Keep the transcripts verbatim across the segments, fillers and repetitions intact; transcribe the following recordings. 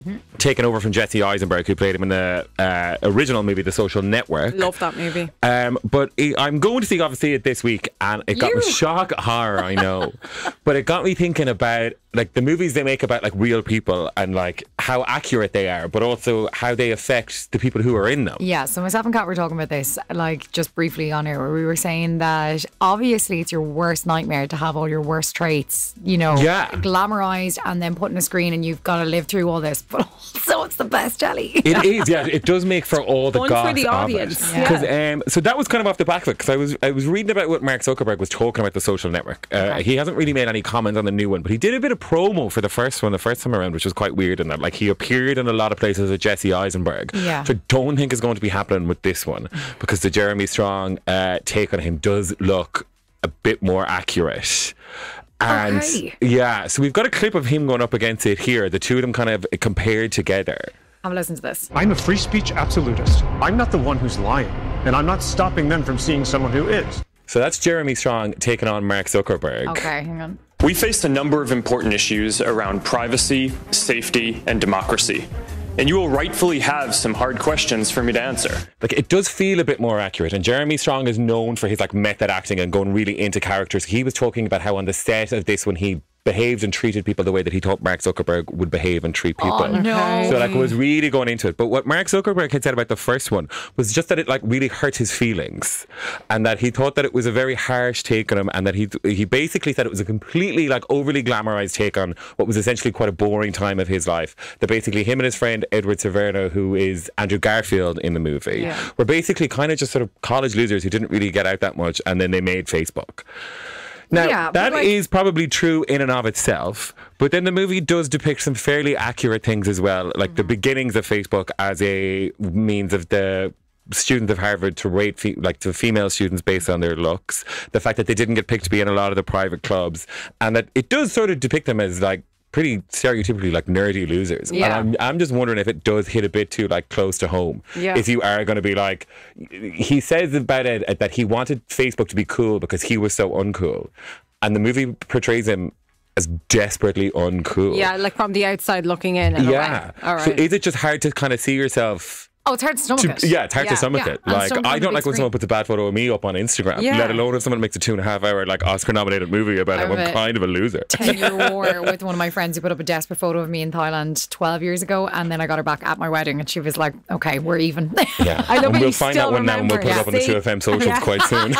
taken over from Jesse Eisenberg, who played him in the uh, original movie, The Social Network. Love that movie. Um, but it, I'm going to see, obviously, it this week, and it got You. me shock horror, I know. But it got me thinking about like the movies they make about like real people and like how accurate they are, but also how they affect the people who are in them. Yeah, so myself and Kat were talking about this, like just briefly on here, where we were saying that obviously it's your worst nightmare to have all your worst traits, you know, Yeah. glamorized and then put in a screen, and you've got to live through all this. But also, it's the best jelly. It is, yeah. It does make for all the Fun for goss the of audience, it. yeah. 'Cause, um, so that was kind of off the back of it, because I was I was reading about what Mark Zuckerberg was talking about The Social Network. Uh, Okay. He hasn't really made any comments on the new one, but he did a bit of promo for the first one, the first time around, which was quite weird in that, like, he appeared in a lot of places with Jesse Eisenberg. Yeah. Which I don't think is going to be happening with this one, because the Jeremy Strong uh, take on him does look a bit more accurate. And Okay. yeah, so we've got a clip of him going up against it here, the two of them kind of compared together. Have a listen to this. I'm a free speech absolutist. I'm not the one who's lying, and I'm not stopping them from seeing someone who is. So that's Jeremy Strong taking on Mark Zuckerberg. Okay, hang on. We faced a number of important issues around privacy, safety, and democracy. And you will rightfully have some hard questions for me to answer. Like, it does feel a bit more accurate, and Jeremy Strong is known for his like method acting and going really into characters. He was talking about how on the set of this, when he behaved and treated people the way that he thought Mark Zuckerberg would behave and treat people. Oh, no. So like, was really going into it. But what Mark Zuckerberg had said about the first one was just that it like really hurt his feelings, and that he thought that it was a very harsh take on him, and that he he basically said it was a completely like overly glamorized take on what was essentially quite a boring time of his life. That basically him and his friend Edward Severino, who is Andrew Garfield in the movie, Yeah. were basically kind of just sort of college losers who didn't really get out that much, and then they made Facebook. Now, Yeah, but that like- is probably true in and of itself, but then the movie does depict some fairly accurate things as well, like the beginnings of Facebook as a means of the students of Harvard to rate fe- like to female students based on their looks, the fact that they didn't get picked to be in a lot of the private clubs, and that it does sort of depict them as like pretty stereotypically like nerdy losers. Yeah. And I'm, I'm just wondering if it does hit a bit too like close to home. Yeah. If you are going to be like, he says about it that he wanted Facebook to be cool because he was so uncool, and the movie portrays him as desperately uncool. Yeah, like from the outside looking in. in a Yeah. way. All right. So is it just hard to kind of see yourself? Oh, it's hard to stomach To, it. yeah, it's hard Yeah, to stomach yeah. it. And Like, stomach I on the don't big like when screen. someone puts a bad photo of me up on Instagram, Yeah. let alone if someone makes a two and a half hour like Oscar nominated movie about I him. have I'm a kind of a loser. ten-year war with one of my friends who put up a desperate photo of me in Thailand twelve years ago, and then I got her back at my wedding, and she was like, "Okay, we're even." Yeah. I love and how we'll you find still that one now and we'll remember. put it up on the Yeah. two F M socials Yeah. quite soon.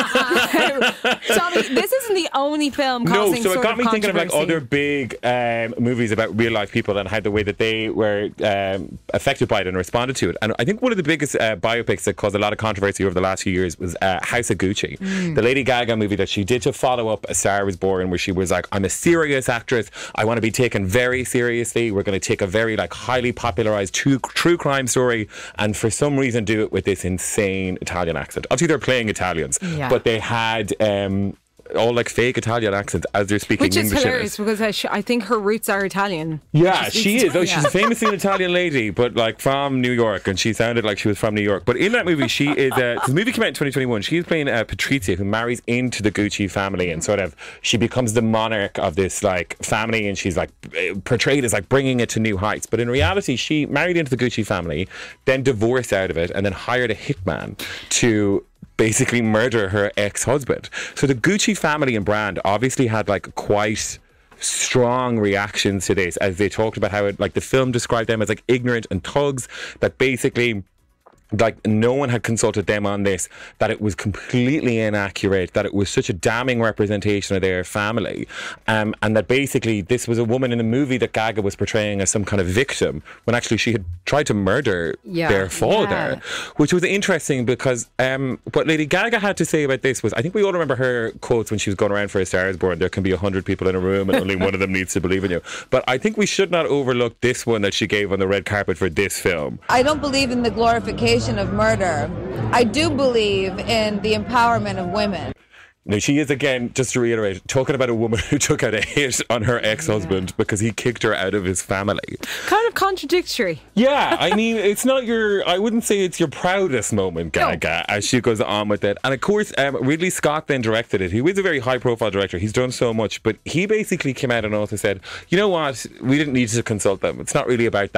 Tommy, this isn't the only film No, causing so it sort got of me thinking of like controversy. other big um, movies about real life people and how the way that they were um, affected by it and responded to it. And I think one of the biggest uh, biopics that caused a lot of controversy over the last few years was uh, House of Gucci, Mm. the Lady Gaga movie that she did to follow up A Star Was Born, where she was like, I'm a serious actress. I want to be taken very seriously. We're going to take a very like highly popularized true, true crime story, and for some reason do it with this insane Italian accent. Obviously they're playing Italians, Yeah. but they had um, all like fake Italian accents as they're speaking Which is English in it. hilarious because I, sh- I think her roots are Italian. Yeah, she is. Oh, Yeah. she's famously an Italian lady, but like from New York, and she sounded like she was from New York. But in that movie, she is. Uh, the movie came out in twenty twenty-one. She's playing uh, Patrizia, who marries into the Gucci family, and sort of she becomes the monarch of this like family, and she's like portrayed as like bringing it to new heights. But in reality, she married into the Gucci family, then divorced out of it, and then hired a hitman to basically murder her ex-husband. So the Gucci family and brand obviously had like quite strong reactions to this, as they talked about how it, like the film described them as like ignorant and thugs, that basically like no one had consulted them on this, that it was completely inaccurate, that it was such a damning representation of their family, um, and that basically this was a woman in the movie that Gaga was portraying as some kind of victim when actually she had tried to murder Yeah. their father, Yeah. which was interesting because um, what Lady Gaga had to say about this was, I think we all remember her quotes when she was going around for A Star Is Born, there can be a hundred people in a room and only one of them needs to believe in you. But I think we should not overlook this one that she gave on the red carpet for this film. I don't believe in the glorification of murder. I do believe in the empowerment of women. Now, she is, again, just to reiterate, talking about a woman who took out a hit on her ex-husband yeah. because he kicked her out of his family. Kind of contradictory. Yeah, I mean, it's not your, I wouldn't say it's your proudest moment, Gaga, no. as she goes on with it. And of course, um, Ridley Scott then directed it. He was a very high-profile director. He's done so much, but he basically came out and also said, you know what, we didn't need to consult them. It's not really about that.